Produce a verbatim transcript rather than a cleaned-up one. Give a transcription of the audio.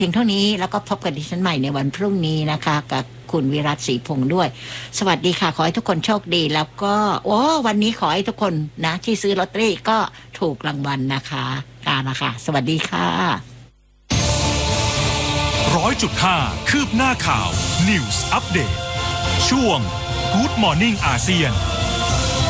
พียงเท่านี้แล้วก็พบกันดิฉันใหม่ในวันพรุ่งนี้นะคะกับคุณวิรัตศรีพงษ์ด้วยสวัสดีค่ะขอให้ทุกคนโชคดีแล้วก็โอ้วันนี้ขอให้ทุกคนนะที่ซื้อลอตเตอรี่ก็ถูกรางวัลนะคะกานะคะสวัสดีค่ะร้อยจุดห้าคืบหน้าข่าว News Update ช่วง Good Morning อาเซียน